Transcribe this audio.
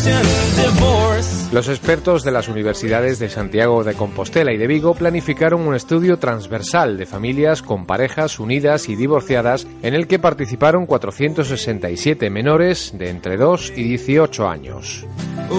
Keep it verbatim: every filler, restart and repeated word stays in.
Los expertos de las universidades de Santiago de Compostela y de Vigo planificaron un estudio transversal de familias con parejas unidas y divorciadas en el que participaron cuatrocientos sesenta y siete menores de entre dos y dieciocho años.